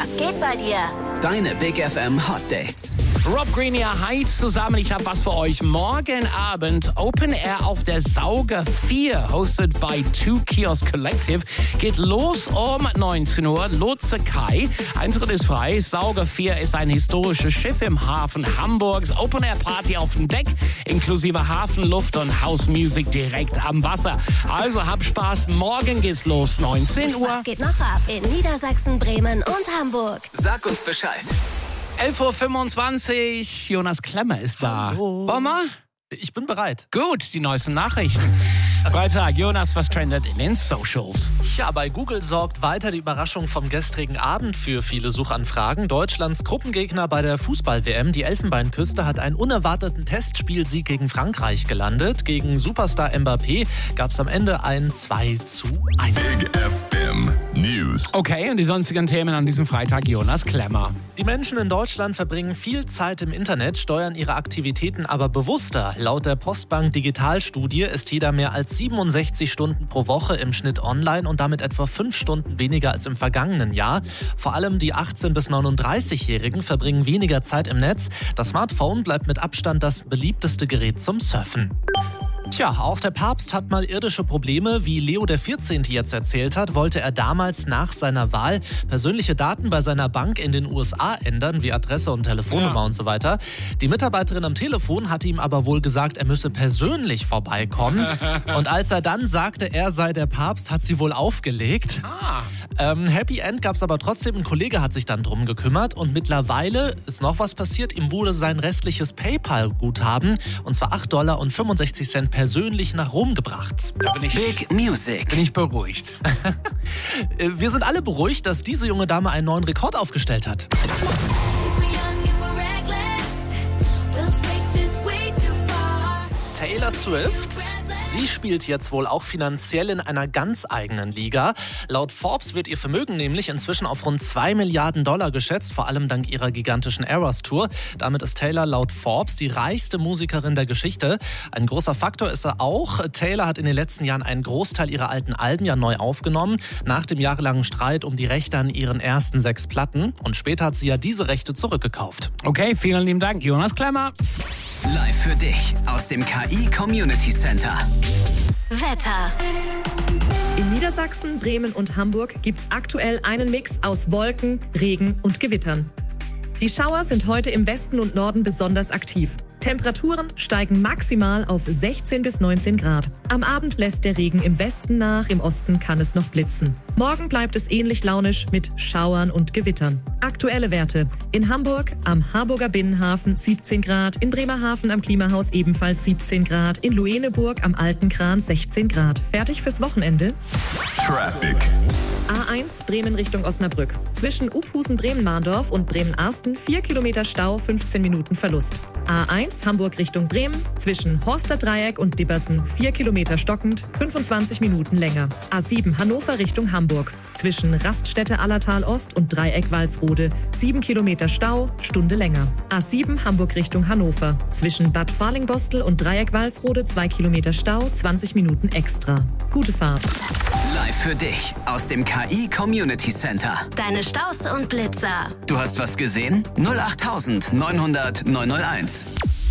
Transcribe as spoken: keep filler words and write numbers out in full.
Was geht bei dir? Deine Big F M Hot Dates. Rob Green, ja, hi zusammen. Ich habe was für euch. Morgen Abend Open Air auf der Sauger vier, hosted by Two Kiosk Collective. Geht los um neunzehn Uhr. Lotse Kai. Eintritt ist frei. Sauger vier ist ein historisches Schiff im Hafen Hamburgs. Open Air Party auf dem Deck, inklusive Hafenluft und House Music direkt am Wasser. Also hab Spaß. Morgen geht's los, neunzehn Uhr. Was geht noch ab in Niedersachsen, Bremen und Hamburg? Sag uns Bescheid. elf Uhr fünfundzwanzig. Jonas Klemmer ist da. Hallo. Wollen wir? Ich bin bereit. Gut, die neuesten Nachrichten. Freitag, Jonas, was trendet in den Socials? Ja, bei Google sorgt weiter die Überraschung vom gestrigen Abend für viele Suchanfragen. Deutschlands Gruppengegner bei der Fußball-W M, die Elfenbeinküste, hat einen unerwarteten Testspielsieg gegen Frankreich gelandet. Gegen Superstar Mbappé gab es am Ende ein zwei zu eins. Big F M News. Okay, und die sonstigen Themen an diesem Freitag, Jonas Klemmer. Die Menschen in Deutschland verbringen viel Zeit im Internet, steuern ihre Aktivitäten aber bewusster. Laut der Postbank Digitalstudie ist jeder mehr als siebenundsechzig Stunden pro Woche im Schnitt online und damit etwa fünf Stunden weniger als im vergangenen Jahr. Vor allem die achtzehn- bis neununddreißigjährigen verbringen weniger Zeit im Netz. Das Smartphone bleibt mit Abstand das beliebteste Gerät zum Surfen. Tja, auch der Papst hat mal irdische Probleme. Wie Leo der vierzehnte jetzt erzählt hat, wollte er damals nach seiner Wahl persönliche Daten bei seiner Bank in den U S A ändern, wie Adresse und Telefonnummer Ja. und so weiter. Die Mitarbeiterin am Telefon hatte ihm aber wohl gesagt, er müsse persönlich vorbeikommen. Und als er dann sagte, er sei der Papst, hat sie wohl aufgelegt. Ah. Ähm, Happy End gab es aber trotzdem. Ein Kollege hat sich dann drum gekümmert und mittlerweile ist noch was passiert. Ihm wurde sein restliches PayPal-Guthaben, und zwar acht Dollar und fünfundsechzig Cent persönlich nach Rom gebracht. Da bin ich, Big Music. bin ich beruhigt. Wir sind alle beruhigt, dass diese junge Dame einen neuen Rekord aufgestellt hat. Taylor Swift, sie spielt jetzt wohl auch finanziell in einer ganz eigenen Liga. Laut Forbes wird ihr Vermögen nämlich inzwischen auf rund zwei Milliarden Dollar geschätzt, vor allem dank ihrer gigantischen Eras-Tour. Damit ist Taylor laut Forbes die reichste Musikerin der Geschichte. Ein großer Faktor ist er auch. Taylor hat in den letzten Jahren einen Großteil ihrer alten Alben ja neu aufgenommen, nach dem jahrelangen Streit um die Rechte an ihren ersten sechs Platten. Und später hat sie ja diese Rechte zurückgekauft. Okay, vielen lieben Dank, Jonas Klemmer. Live für dich aus dem K I Community Center. Wetter. In Niedersachsen, Bremen und Hamburg gibt's aktuell einen Mix aus Wolken, Regen und Gewittern. Die Schauer sind heute im Westen und Norden besonders aktiv. Temperaturen steigen maximal auf sechzehn bis neunzehn Grad. Am Abend lässt der Regen im Westen nach, im Osten kann es noch blitzen. Morgen bleibt es ähnlich launisch mit Schauern und Gewittern. Aktuelle Werte: in Hamburg am Harburger Binnenhafen siebzehn Grad, in Bremerhaven am Klimahaus ebenfalls siebzehn Grad, in Lueneburg am Alten Kran sechzehn Grad. Fertig fürs Wochenende? Traffic. A eins Bremen Richtung Osnabrück. Zwischen Uphusen-Bremen-Mahndorf und Bremen-Arsten vier Kilometer Stau, fünfzehn Minuten Verlust. A eins Hamburg Richtung Bremen. Zwischen Horster Dreieck und Dibbersen vier Kilometer stockend, fünfundzwanzig Minuten länger. A sieben Hannover Richtung Hamburg. Zwischen Raststätte Allertal Ost und Dreieck Walsrode sieben Kilometer Stau, Stunde länger. A sieben Hamburg Richtung Hannover. Zwischen Bad Farlingbostel und Dreieck Walsrode zwei Kilometer Stau, zwanzig Minuten extra. Gute Fahrt. Live für dich aus dem K I Community Center. Deine Staus und Blitzer. Du hast was gesehen? null acht neunhundert neunhunderteins.